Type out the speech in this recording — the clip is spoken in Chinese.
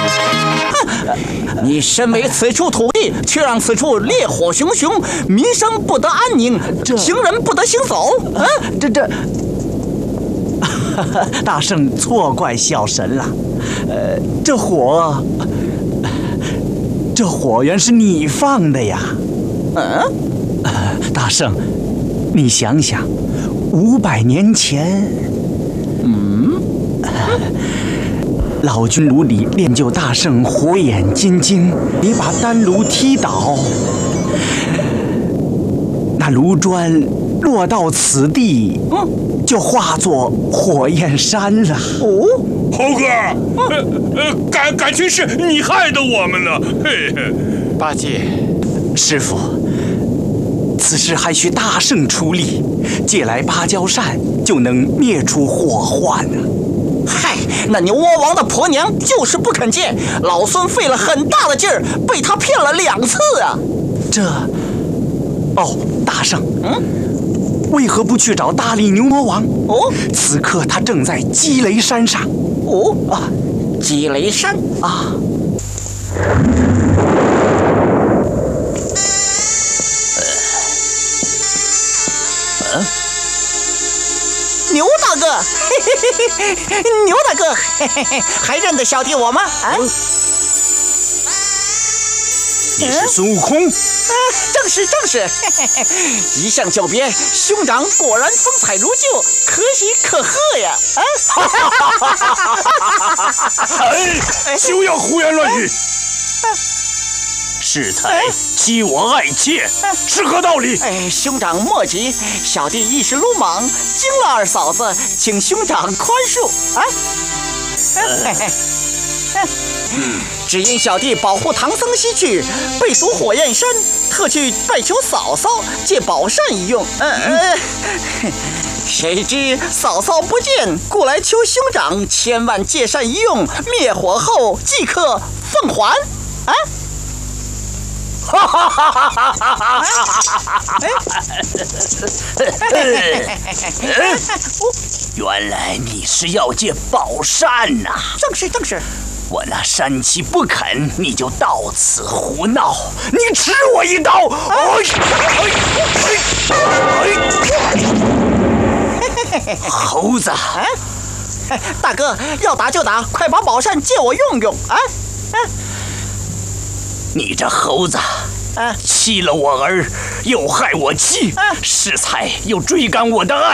你身为此处土地，却让此处烈火熊熊，民生不得安宁，行人不得行走。啊， 大圣错怪小神了。这火原是你放的呀。大圣，你想想，500年前，老君炉里炼就大圣火眼金睛，你把丹炉踢倒，那炉砖落到此地，就化作火焰山了。 猴哥，感情是你害的我们呢。嘿嘿， 八戒， 师傅，此事还需大圣出力，借来芭蕉扇就能灭除火患呢。 嗨，那牛魔王的婆娘就是不肯借，老孙费了很大的劲儿，被他骗了2次啊！ 大圣，为何不去找大力牛魔王？此刻他正在积雷山上。 积雷山啊！牛大哥，牛大哥，还认得小弟我吗？ 你是孙悟空？ 正是，一向久别，兄长果然风采如旧，可喜可贺呀！ 休要胡言乱语！适才欺我爱妾，是何道理？ 兄长莫急，小弟一时鲁莽，惊了二嫂子，请兄长宽恕啊！只因小弟保护唐僧西去，被阻火焰山，特去拜求嫂嫂借宝扇一用。谁知嫂嫂不见，故来求兄长千万借扇一用，灭火后即刻奉还。 原来你是要借宝扇呐！ 正是。 我那山妻不肯，你就到此胡闹，你吃我一刀！猴子， 大哥要打就打，快把宝扇借我用用啊！ 你这猴子，欺了我儿，又害我妻，适才又追赶我的爱